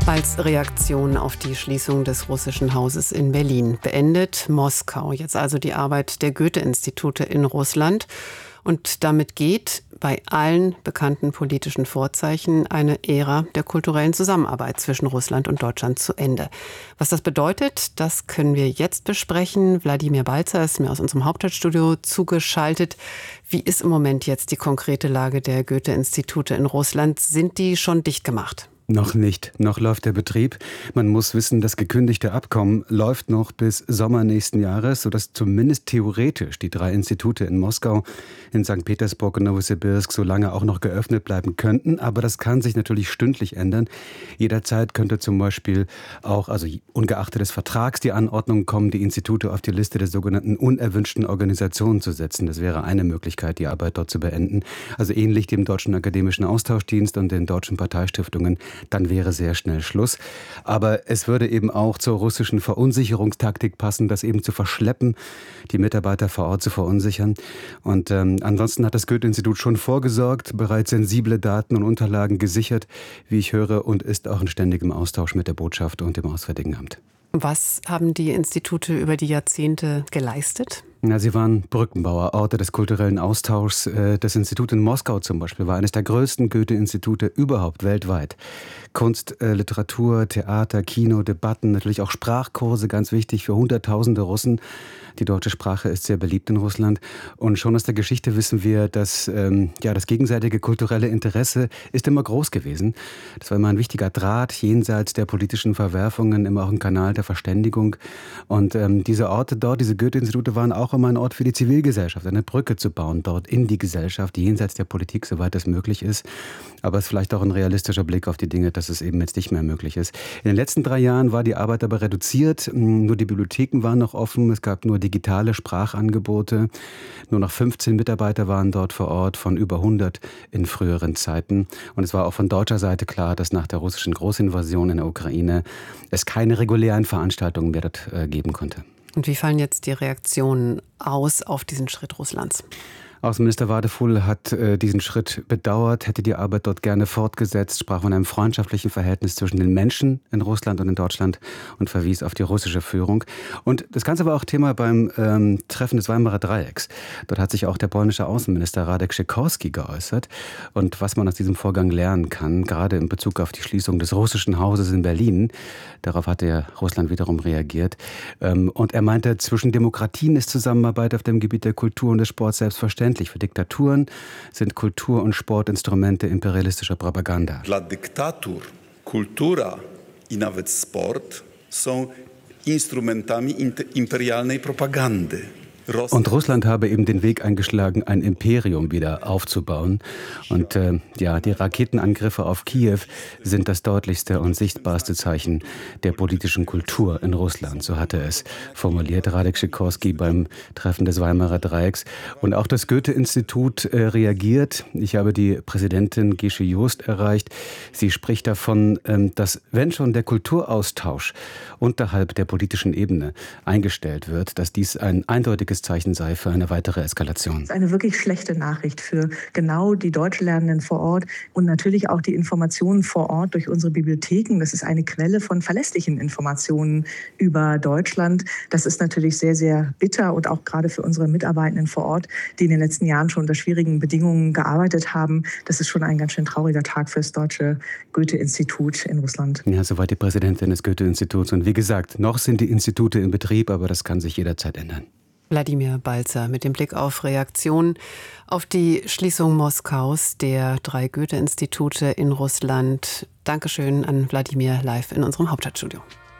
Als Reaktion auf die Schließung des russischen Hauses in Berlin beendet Moskau jetzt also die Arbeit der Goethe-Institute in Russland. Und damit geht bei allen bekannten politischen Vorzeichen eine Ära der kulturellen Zusammenarbeit zwischen Russland und Deutschland zu Ende. Was das bedeutet, das können wir jetzt besprechen. Wladimir Balzer ist mir aus unserem Hauptstadtstudio zugeschaltet. Wie ist im Moment jetzt die konkrete Lage der Goethe-Institute in Russland? Sind die schon dicht gemacht? Noch nicht. Noch läuft der Betrieb. Man muss wissen, das gekündigte Abkommen läuft noch bis Sommer nächsten Jahres, sodass zumindest theoretisch die 3 Institute in Moskau, in St. Petersburg und Novosibirsk so lange auch noch geöffnet bleiben könnten. Aber das kann sich natürlich stündlich ändern. Jederzeit könnte zum Beispiel auch, also ungeachtet des Vertrags, die Anordnung kommen, die Institute auf die Liste der sogenannten unerwünschten Organisationen zu setzen. Das wäre eine Möglichkeit, die Arbeit dort zu beenden. Also ähnlich dem Deutschen Akademischen Austauschdienst und den deutschen Parteistiftungen. Dann wäre sehr schnell Schluss. Aber es würde eben auch zur russischen Verunsicherungstaktik passen, das eben zu verschleppen, die Mitarbeiter vor Ort zu verunsichern. Und ansonsten hat das Goethe-Institut schon vorgesorgt, bereits sensible Daten und Unterlagen gesichert, wie ich höre, und ist auch in ständigem Austausch mit der Botschaft und dem Auswärtigen Amt. Was haben die Institute über die Jahrzehnte geleistet? Ja, sie waren Brückenbauer, Orte des kulturellen Austauschs. Das Institut in Moskau zum Beispiel war eines der größten Goethe-Institute überhaupt weltweit. Kunst, Literatur, Theater, Kino, Debatten, natürlich auch Sprachkurse, ganz wichtig für Hunderttausende Russen. Die deutsche Sprache ist sehr beliebt in Russland. Und schon aus der Geschichte wissen wir, dass das gegenseitige kulturelle Interesse ist immer groß gewesen. Das war immer ein wichtiger Draht jenseits der politischen Verwerfungen, immer auch ein Kanal der Verständigung. Und diese Orte dort, diese Goethe-Institute waren auch immer ein Ort für die Zivilgesellschaft, eine Brücke zu bauen dort in die Gesellschaft, jenseits der Politik, soweit das möglich ist. Aber es ist vielleicht auch ein realistischer Blick auf die Dinge, dass es eben jetzt nicht mehr möglich ist. In den letzten 3 Jahren war die Arbeit aber reduziert. Nur die Bibliotheken waren noch offen. Es gab nur digitale Sprachangebote. Nur noch 15 Mitarbeiter waren dort vor Ort von über 100 in früheren Zeiten. Und es war auch von deutscher Seite klar, dass nach der russischen Großinvasion in der Ukraine es keine regulären Veranstaltungen mehr dort geben konnte. Und wie fallen jetzt die Reaktionen aus auf diesen Schritt Russlands? Außenminister Wadefuhl hat diesen Schritt bedauert, hätte die Arbeit dort gerne fortgesetzt, sprach von einem freundschaftlichen Verhältnis zwischen den Menschen in Russland und in Deutschland und verwies auf die russische Führung. Und das Ganze war auch Thema beim Treffen des Weimarer Dreiecks. Dort hat sich auch der polnische Außenminister Radek Sikorski geäußert. Und was man aus diesem Vorgang lernen kann, gerade in Bezug auf die Schließung des russischen Hauses in Berlin, darauf hat ja Russland wiederum reagiert. Und er meinte, zwischen Demokratien ist Zusammenarbeit auf dem Gebiet der Kultur und des Sports selbstverständlich. Für Diktaturen sind Kultur- und Sportinstrumente imperialistischer Propaganda. Dla dyktatur kultura i nawet sport są instrumentami imperialnej propagandy. Und Russland habe eben den Weg eingeschlagen, ein Imperium wieder aufzubauen. Und die Raketenangriffe auf Kiew sind das deutlichste und sichtbarste Zeichen der politischen Kultur in Russland. So hatte es formuliert Radek Sikorski beim Treffen des Weimarer Dreiecks. Und auch das Goethe-Institut reagiert. Ich habe die Präsidentin Gesche Jost erreicht. Sie spricht davon, dass wenn schon der Kulturaustausch unterhalb der politischen Ebene eingestellt wird, dass dies ein eindeutiges Zeichen sei für eine weitere Eskalation. Das ist eine wirklich schlechte Nachricht für genau die Deutschlernenden vor Ort und natürlich auch die Informationen vor Ort durch unsere Bibliotheken. Das ist eine Quelle von verlässlichen Informationen über Deutschland. Das ist natürlich sehr, sehr bitter und auch gerade für unsere Mitarbeitenden vor Ort, die in den letzten Jahren schon unter schwierigen Bedingungen gearbeitet haben. Das ist schon ein ganz schön trauriger Tag für das Deutsche Goethe-Institut in Russland. Ja, soweit die Präsidentin des Goethe-Instituts. Und wie gesagt, noch sind die Institute in Betrieb, aber das kann sich jederzeit ändern. Wladimir Balzer mit dem Blick auf Reaktionen auf die Schließung Moskaus der 3 Goethe-Institute in Russland. Dankeschön an Wladimir live in unserem Hauptstadtstudio.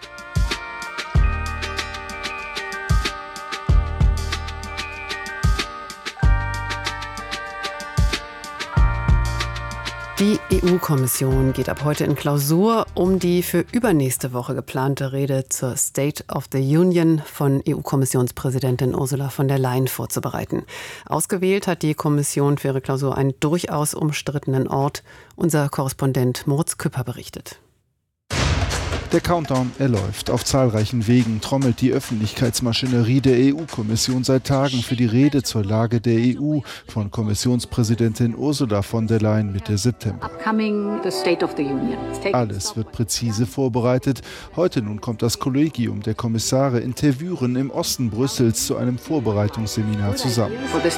Die EU-Kommission geht ab heute in Klausur, um die für übernächste Woche geplante Rede zur State of the Union von EU-Kommissionspräsidentin Ursula von der Leyen vorzubereiten. Ausgewählt hat die Kommission für ihre Klausur einen durchaus umstrittenen Ort. Unser Korrespondent Moritz Küpper berichtet. Der Countdown, er läuft. Auf zahlreichen Wegen trommelt die Öffentlichkeitsmaschinerie der EU-Kommission seit Tagen für die Rede zur Lage der EU von Kommissionspräsidentin Ursula von der Leyen Mitte September. Alles wird präzise vorbereitet. Heute nun kommt das Kollegium der Kommissare in Tervuren im Osten Brüssels zu einem Vorbereitungsseminar zusammen.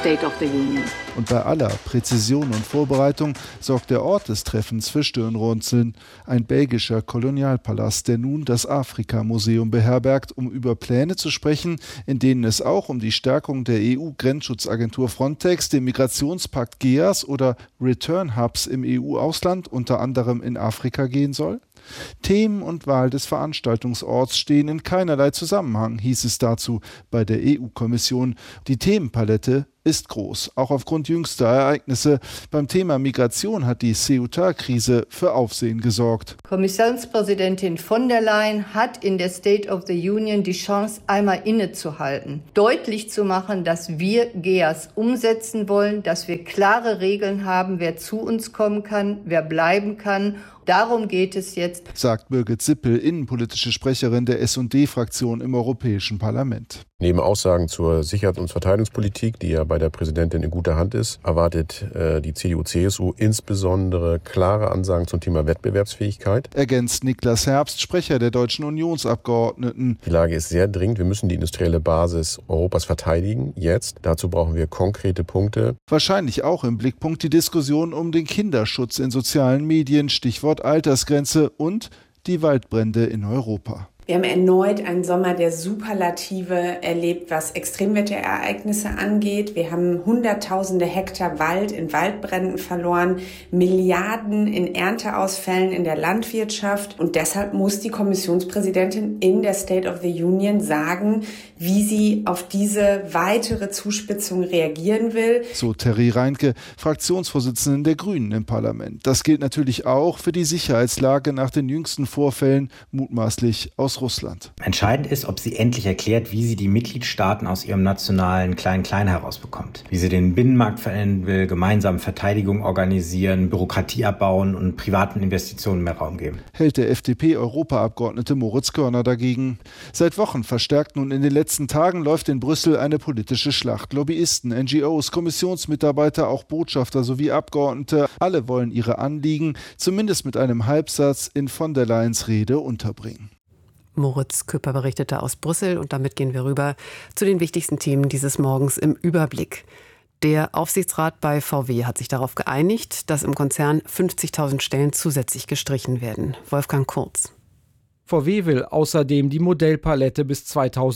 Und bei aller Präzision und Vorbereitung sorgt der Ort des Treffens für Stirnrunzeln. Ein belgischer Kolonialpalast, der nun das Afrika-Museum beherbergt, um über Pläne zu sprechen, in denen es auch um die Stärkung der EU-Grenzschutzagentur Frontex, den Migrationspakt GEAS oder Return-Hubs im EU-Ausland, unter anderem in Afrika, gehen soll? Themen und Wahl des Veranstaltungsorts stehen in keinerlei Zusammenhang, hieß es dazu bei der EU-Kommission. Die Themenpalette ist groß, auch aufgrund jüngster Ereignisse. Beim Thema Migration hat die Ceuta-Krise für Aufsehen gesorgt. Kommissionspräsidentin von der Leyen hat in der State of the Union die Chance, einmal innezuhalten, deutlich zu machen, dass wir GEAS umsetzen wollen, dass wir klare Regeln haben, wer zu uns kommen kann, wer bleiben kann. Darum geht es jetzt, sagt Birgit Sippel, innenpolitische Sprecherin der S&D-Fraktion im Europäischen Parlament. Neben Aussagen zur Sicherheits- und Verteidigungspolitik, die ja bei der Präsidentin in guter Hand ist, erwartet die CDU-CSU insbesondere klare Ansagen zum Thema Wettbewerbsfähigkeit. Ergänzt Niklas Herbst, Sprecher der deutschen Unionsabgeordneten. Die Lage ist sehr dringend. Wir müssen die industrielle Basis Europas verteidigen. Jetzt. Dazu brauchen wir konkrete Punkte. Wahrscheinlich auch im Blickpunkt die Diskussion um den Kinderschutz in sozialen Medien, Stichwort Altersgrenze und die Waldbrände in Europa. Wir haben erneut einen Sommer der Superlative erlebt, was Extremwetterereignisse angeht. Wir haben Hunderttausende Hektar Wald in Waldbränden verloren, Milliarden in Ernteausfällen in der Landwirtschaft. Und deshalb muss die Kommissionspräsidentin in der State of the Union sagen, wie sie auf diese weitere Zuspitzung reagieren will. So Terry Reinke, Fraktionsvorsitzende der Grünen im Parlament. Das gilt natürlich auch für die Sicherheitslage nach den jüngsten Vorfällen, mutmaßlich aus Russland. Entscheidend ist, ob sie endlich erklärt, wie sie die Mitgliedstaaten aus ihrem nationalen Klein-Klein herausbekommt. Wie sie den Binnenmarkt verändern will, gemeinsam Verteidigung organisieren, Bürokratie abbauen und privaten Investitionen mehr Raum geben. Hält der FDP-Europaabgeordnete Moritz Körner dagegen. Seit Wochen verstärkt nun in den letzten Tagen läuft in Brüssel eine politische Schlacht. Lobbyisten, NGOs, Kommissionsmitarbeiter, auch Botschafter sowie Abgeordnete, alle wollen ihre Anliegen zumindest mit einem Halbsatz in von der Leyens Rede unterbringen. Moritz Küpper berichtete aus Brüssel und damit gehen wir rüber zu den wichtigsten Themen dieses Morgens im Überblick. Der Aufsichtsrat bei VW hat sich darauf geeinigt, dass im Konzern 50.000 Stellen zusätzlich gestrichen werden. Wolfgang Kurz. VW will außerdem die Modellpalette bis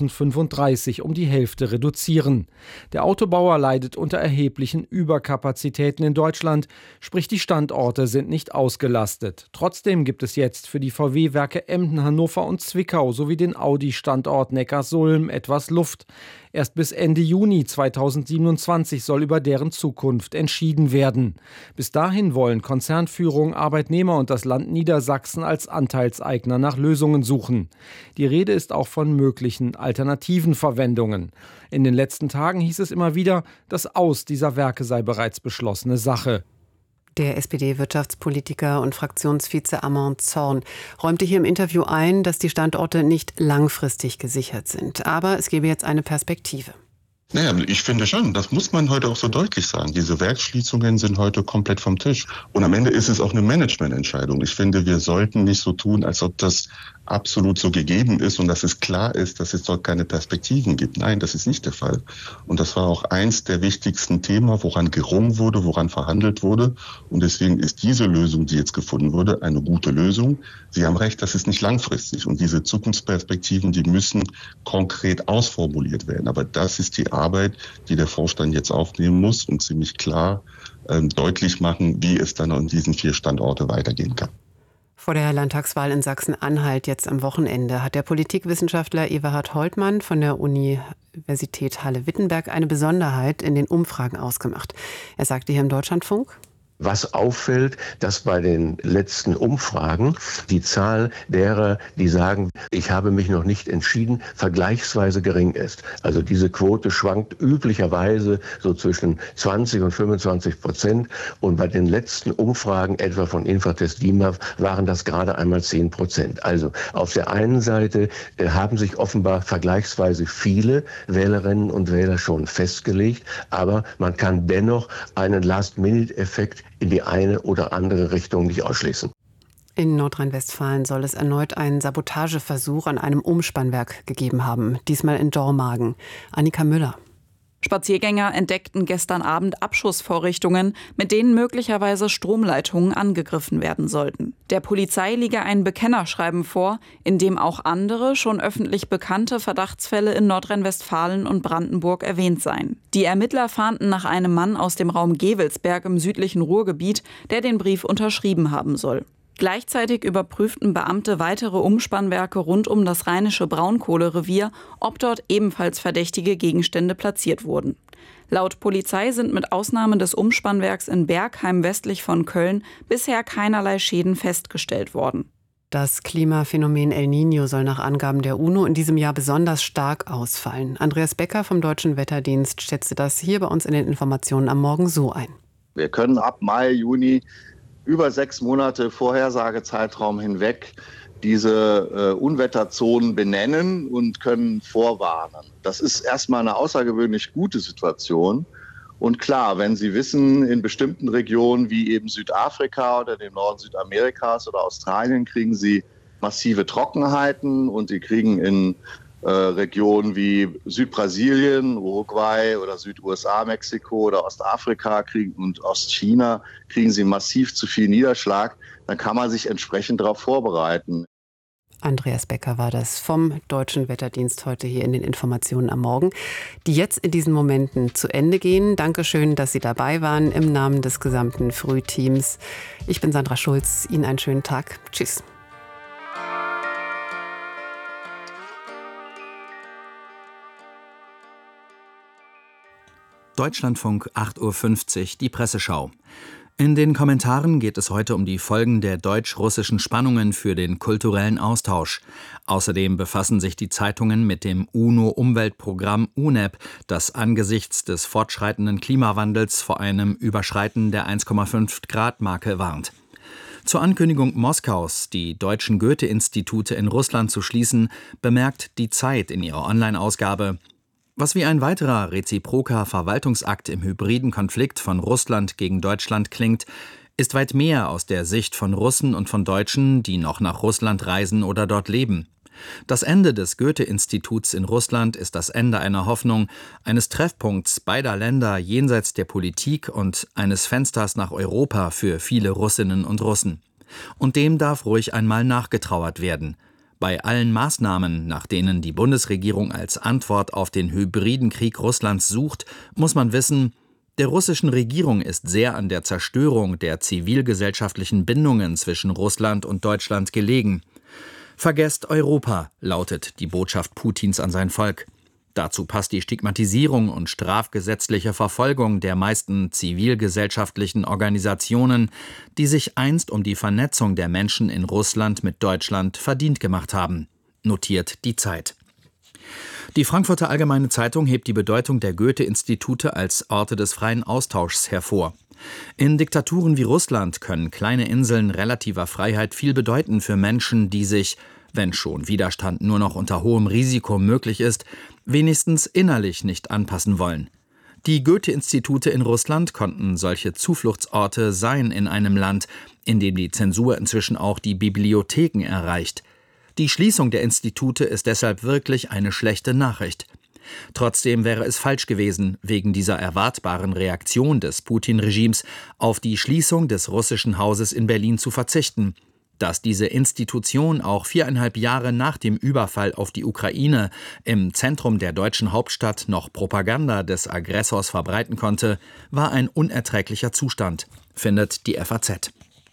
2035 um die Hälfte reduzieren. Der Autobauer leidet unter erheblichen Überkapazitäten in Deutschland, sprich die Standorte sind nicht ausgelastet. Trotzdem gibt es jetzt für die VW-Werke Emden, Hannover und Zwickau sowie den Audi-Standort Neckarsulm etwas Luft. Erst bis Ende Juni 2027 soll über deren Zukunft entschieden werden. Bis dahin wollen Konzernführung, Arbeitnehmer und das Land Niedersachsen als Anteilseigner nach Lösungen suchen. Die Rede ist auch von möglichen alternativen Verwendungen. In den letzten Tagen hieß es immer wieder, das Aus dieser Werke sei bereits beschlossene Sache. Der SPD-Wirtschaftspolitiker und Fraktionsvize Armand Zorn räumte hier im Interview ein, dass die Standorte nicht langfristig gesichert sind. Aber es gebe jetzt eine Perspektive. Naja, ich finde schon, das muss man heute auch so deutlich sagen. Diese Werksschließungen sind heute komplett vom Tisch. Und am Ende ist es auch eine Managemententscheidung. Ich finde, wir sollten nicht so tun, als ob das absolut so gegeben ist und dass es klar ist, dass es dort keine Perspektiven gibt. Nein, das ist nicht der Fall. Und das war auch eins der wichtigsten Themen, woran gerungen wurde, woran verhandelt wurde. Und deswegen ist diese Lösung, die jetzt gefunden wurde, eine gute Lösung. Sie haben recht, das ist nicht langfristig. Und diese Zukunftsperspektiven, die müssen konkret ausformuliert werden. Aber das ist die Arbeit, die der Vorstand jetzt aufnehmen muss und ziemlich klar deutlich machen, wie es dann an diesen 4 Standorte weitergehen kann. Vor der Landtagswahl in Sachsen-Anhalt jetzt am Wochenende hat der Politikwissenschaftler Eberhard Holtmann von der Universität Halle-Wittenberg eine Besonderheit in den Umfragen ausgemacht. Er sagte hier im Deutschlandfunk: Was auffällt, dass bei den letzten Umfragen die Zahl derer, die sagen, ich habe mich noch nicht entschieden, vergleichsweise gering ist. Also diese Quote schwankt üblicherweise so zwischen 20 und 25%. Und bei den letzten Umfragen, etwa von Infratest DIMAP, waren das gerade einmal 10%. Also auf der einen Seite haben sich offenbar vergleichsweise viele Wählerinnen und Wähler schon festgelegt, aber man kann dennoch einen Last-Minute-Effekt in die eine oder andere Richtung nicht ausschließen. In Nordrhein-Westfalen soll es erneut einen Sabotageversuch an einem Umspannwerk gegeben haben, diesmal in Dormagen. Annika Müller. Spaziergänger entdeckten gestern Abend Abschussvorrichtungen, mit denen möglicherweise Stromleitungen angegriffen werden sollten. Der Polizei liege ein Bekennerschreiben vor, in dem auch andere, schon öffentlich bekannte Verdachtsfälle in Nordrhein-Westfalen und Brandenburg erwähnt seien. Die Ermittler fahnden nach einem Mann aus dem Raum Gevelsberg im südlichen Ruhrgebiet, der den Brief unterschrieben haben soll. Gleichzeitig überprüften Beamte weitere Umspannwerke rund um das rheinische Braunkohlerevier, ob dort ebenfalls verdächtige Gegenstände platziert wurden. Laut Polizei sind mit Ausnahme des Umspannwerks in Bergheim westlich von Köln bisher keinerlei Schäden festgestellt worden. Das Klimaphänomen El Niño soll nach Angaben der UNO in diesem Jahr besonders stark ausfallen. Andreas Becker vom Deutschen Wetterdienst schätzte das hier bei uns in den Informationen am Morgen so ein. Wir können ab Mai, Juni über 6 Monate Vorhersagezeitraum hinweg diese Unwetterzonen benennen und können vorwarnen. Das ist erstmal eine außergewöhnlich gute Situation. Und klar, wenn Sie wissen, in bestimmten Regionen wie eben Südafrika oder dem Norden Südamerikas oder Australien kriegen Sie massive Trockenheiten und Sie kriegen in Regionen wie Südbrasilien, Uruguay oder Süd-USA, Mexiko oder Ostafrika und Ostchina kriegen sie massiv zu viel Niederschlag, dann kann man sich entsprechend darauf vorbereiten. Andreas Becker war das vom Deutschen Wetterdienst heute hier in den Informationen am Morgen, die jetzt in diesen Momenten zu Ende gehen. Dankeschön, dass Sie dabei waren im Namen des gesamten Frühteams. Ich bin Sandra Schulz. Ihnen einen schönen Tag. Tschüss. Deutschlandfunk 8.50 Uhr, die Presseschau. In den Kommentaren geht es heute um die Folgen der deutsch-russischen Spannungen für den kulturellen Austausch. Außerdem befassen sich die Zeitungen mit dem UNO-Umweltprogramm UNEP, das angesichts des fortschreitenden Klimawandels vor einem Überschreiten der 1,5-Grad-Marke warnt. Zur Ankündigung Moskaus, die deutschen Goethe-Institute in Russland zu schließen, bemerkt die Zeit in ihrer Online-Ausgabe: Was wie ein weiterer reziproker Verwaltungsakt im hybriden Konflikt von Russland gegen Deutschland klingt, ist weit mehr aus der Sicht von Russen und von Deutschen, die noch nach Russland reisen oder dort leben. Das Ende des Goethe-Instituts in Russland ist das Ende einer Hoffnung, eines Treffpunkts beider Länder jenseits der Politik und eines Fensters nach Europa für viele Russinnen und Russen. Und dem darf ruhig einmal nachgetrauert werden. Bei allen Maßnahmen, nach denen die Bundesregierung als Antwort auf den hybriden Krieg Russlands sucht, muss man wissen, der russischen Regierung ist sehr an der Zerstörung der zivilgesellschaftlichen Bindungen zwischen Russland und Deutschland gelegen. Vergesst Europa, lautet die Botschaft Putins an sein Volk. Dazu passt die Stigmatisierung und strafgesetzliche Verfolgung der meisten zivilgesellschaftlichen Organisationen, die sich einst um die Vernetzung der Menschen in Russland mit Deutschland verdient gemacht haben, notiert die Zeit. Die Frankfurter Allgemeine Zeitung hebt die Bedeutung der Goethe-Institute als Orte des freien Austauschs hervor. In Diktaturen wie Russland können kleine Inseln relativer Freiheit viel bedeuten für Menschen, die sich, wenn schon Widerstand nur noch unter hohem Risiko möglich ist, wenigstens innerlich nicht anpassen wollen. Die Goethe-Institute in Russland konnten solche Zufluchtsorte sein in einem Land, in dem die Zensur inzwischen auch die Bibliotheken erreicht. Die Schließung der Institute ist deshalb wirklich eine schlechte Nachricht. Trotzdem wäre es falsch gewesen, wegen dieser erwartbaren Reaktion des Putin-Regimes auf die Schließung des russischen Hauses in Berlin zu verzichten. Dass diese Institution auch 4,5 Jahre nach dem Überfall auf die Ukraine im Zentrum der deutschen Hauptstadt noch Propaganda des Aggressors verbreiten konnte, war ein unerträglicher Zustand, findet die FAZ.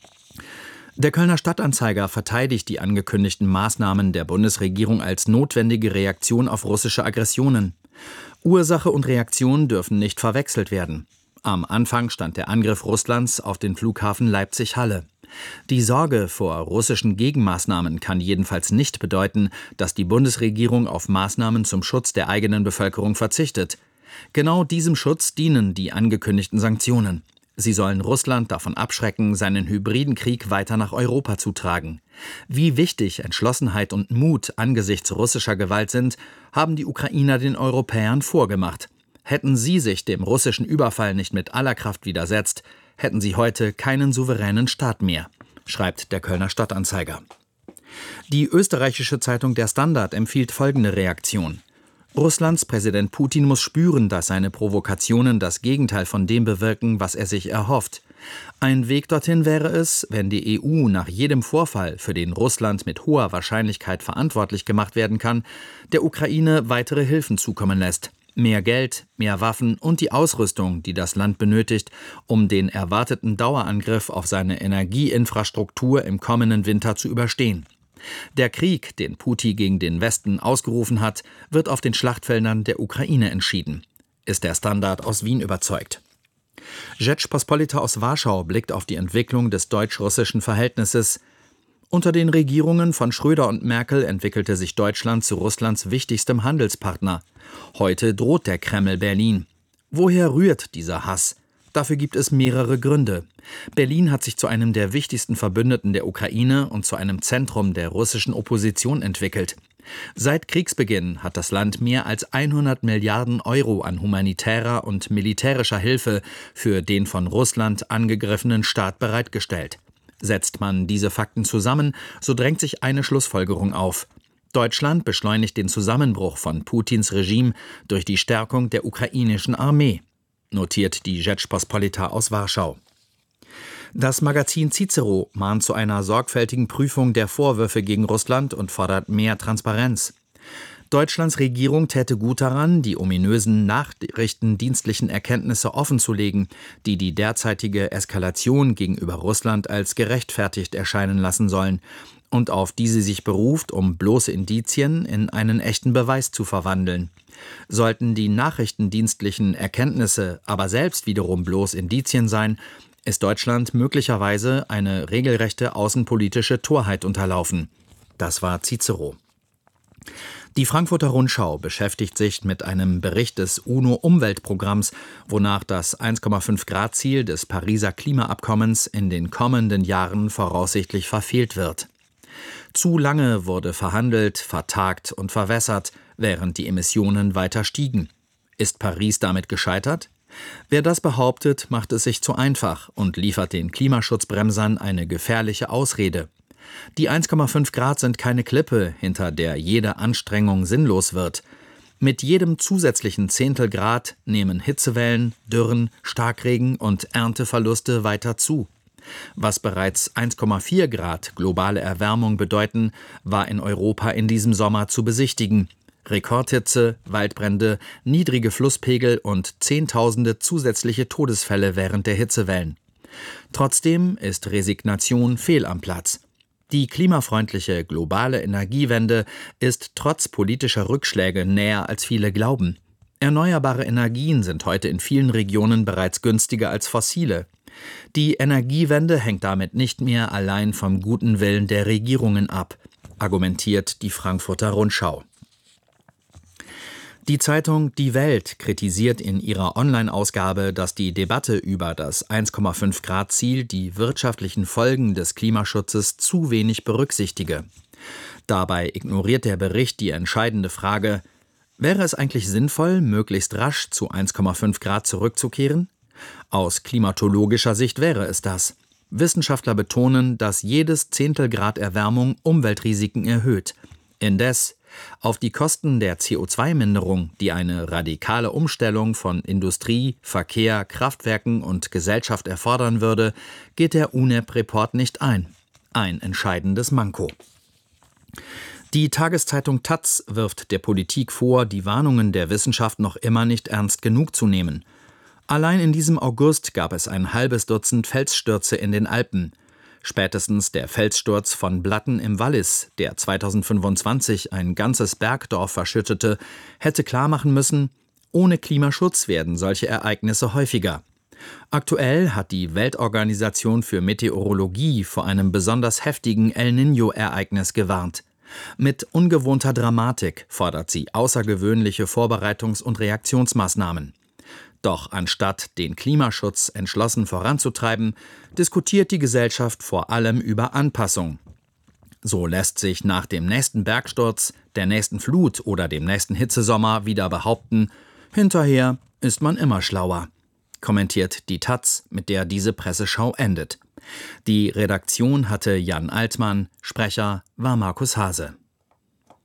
Der Kölner Stadtanzeiger verteidigt die angekündigten Maßnahmen der Bundesregierung als notwendige Reaktion auf russische Aggressionen. Ursache und Reaktion dürfen nicht verwechselt werden. Am Anfang stand der Angriff Russlands auf den Flughafen Leipzig-Halle. Die Sorge vor russischen Gegenmaßnahmen kann jedenfalls nicht bedeuten, dass die Bundesregierung auf Maßnahmen zum Schutz der eigenen Bevölkerung verzichtet. Genau diesem Schutz dienen die angekündigten Sanktionen. Sie sollen Russland davon abschrecken, seinen hybriden Krieg weiter nach Europa zu tragen. Wie wichtig Entschlossenheit und Mut angesichts russischer Gewalt sind, haben die Ukrainer den Europäern vorgemacht. Hätten sie sich dem russischen Überfall nicht mit aller Kraft widersetzt, hätten sie heute keinen souveränen Staat mehr, schreibt der Kölner Stadtanzeiger. Die österreichische Zeitung Der Standard empfiehlt folgende Reaktion: Russlands Präsident Putin muss spüren, dass seine Provokationen das Gegenteil von dem bewirken, was er sich erhofft. Ein Weg dorthin wäre es, wenn die EU nach jedem Vorfall, für den Russland mit hoher Wahrscheinlichkeit verantwortlich gemacht werden kann, der Ukraine weitere Hilfen zukommen lässt. Mehr Geld, mehr Waffen und die Ausrüstung, die das Land benötigt, um den erwarteten Dauerangriff auf seine Energieinfrastruktur im kommenden Winter zu überstehen. Der Krieg, den Putin gegen den Westen ausgerufen hat, wird auf den Schlachtfeldern der Ukraine entschieden, ist der Standard aus Wien überzeugt. Rzeczpospolita aus Warschau blickt auf die Entwicklung des deutsch-russischen Verhältnisses. Unter den Regierungen von Schröder und Merkel entwickelte sich Deutschland zu Russlands wichtigstem Handelspartner. Heute droht der Kreml Berlin. Woher rührt dieser Hass? Dafür gibt es mehrere Gründe. Berlin hat sich zu einem der wichtigsten Verbündeten der Ukraine und zu einem Zentrum der russischen Opposition entwickelt. Seit Kriegsbeginn hat das Land mehr als 100 Milliarden Euro an humanitärer und militärischer Hilfe für den von Russland angegriffenen Staat bereitgestellt. Setzt man diese Fakten zusammen, so drängt sich eine Schlussfolgerung auf. Deutschland beschleunigt den Zusammenbruch von Putins Regime durch die Stärkung der ukrainischen Armee, notiert die Rzeczpospolita aus Warschau. Das Magazin Cicero mahnt zu einer sorgfältigen Prüfung der Vorwürfe gegen Russland und fordert mehr Transparenz. Deutschlands Regierung täte gut daran, die ominösen nachrichtendienstlichen Erkenntnisse offenzulegen, die die derzeitige Eskalation gegenüber Russland als gerechtfertigt erscheinen lassen sollen und auf die sie sich beruft, um bloße Indizien in einen echten Beweis zu verwandeln. Sollten die nachrichtendienstlichen Erkenntnisse aber selbst wiederum bloß Indizien sein, ist Deutschland möglicherweise eine regelrechte außenpolitische Torheit unterlaufen. Das war Cicero. Die Frankfurter Rundschau beschäftigt sich mit einem Bericht des UNO-Umweltprogramms, wonach das 1,5-Grad-Ziel des Pariser Klimaabkommens in den kommenden Jahren voraussichtlich verfehlt wird. Zu lange wurde verhandelt, vertagt und verwässert, während die Emissionen weiter stiegen. Ist Paris damit gescheitert? Wer das behauptet, macht es sich zu einfach und liefert den Klimaschutzbremsern eine gefährliche Ausrede. Die 1,5 Grad sind keine Klippe, hinter der jede Anstrengung sinnlos wird. Mit jedem zusätzlichen Zehntelgrad nehmen Hitzewellen, Dürren, Starkregen und Ernteverluste weiter zu. Was bereits 1,4 Grad globale Erwärmung bedeuten, war in Europa in diesem Sommer zu besichtigen. Rekordhitze, Waldbrände, niedrige Flusspegel und Zehntausende zusätzliche Todesfälle während der Hitzewellen. Trotzdem ist Resignation fehl am Platz. Die klimafreundliche globale Energiewende ist trotz politischer Rückschläge näher als viele glauben. Erneuerbare Energien sind heute in vielen Regionen bereits günstiger als fossile. Die Energiewende hängt damit nicht mehr allein vom guten Willen der Regierungen ab, argumentiert die Frankfurter Rundschau. Die Zeitung Die Welt kritisiert in ihrer Online-Ausgabe, dass die Debatte über das 1,5-Grad-Ziel die wirtschaftlichen Folgen des Klimaschutzes zu wenig berücksichtige. Dabei ignoriert der Bericht die entscheidende Frage: Wäre es eigentlich sinnvoll, möglichst rasch zu 1,5 Grad zurückzukehren? Aus klimatologischer Sicht wäre es das. Wissenschaftler betonen, dass jedes Zehntelgrad Erwärmung Umweltrisiken erhöht. Indes, auf die Kosten der CO2-Minderung, die eine radikale Umstellung von Industrie, Verkehr, Kraftwerken und Gesellschaft erfordern würde, geht der UNEP-Report nicht ein. Ein entscheidendes Manko. Die Tageszeitung taz wirft der Politik vor, die Warnungen der Wissenschaft noch immer nicht ernst genug zu nehmen. Allein in diesem August gab es ein halbes Dutzend Felsstürze in den Alpen. Spätestens der Felssturz von Blatten im Wallis, der 2025 ein ganzes Bergdorf verschüttete, hätte klarmachen müssen, ohne Klimaschutz werden solche Ereignisse häufiger. Aktuell hat die Weltorganisation für Meteorologie vor einem besonders heftigen El Niño-Ereignis gewarnt. Mit ungewohnter Dramatik fordert sie außergewöhnliche Vorbereitungs- und Reaktionsmaßnahmen. Doch anstatt den Klimaschutz entschlossen voranzutreiben, diskutiert die Gesellschaft vor allem über Anpassung. So lässt sich nach dem nächsten Bergsturz, der nächsten Flut oder dem nächsten Hitzesommer wieder behaupten, hinterher ist man immer schlauer, kommentiert die taz, mit der diese Presseschau endet. Die Redaktion hatte Jan Altmann, Sprecher war Markus Hase.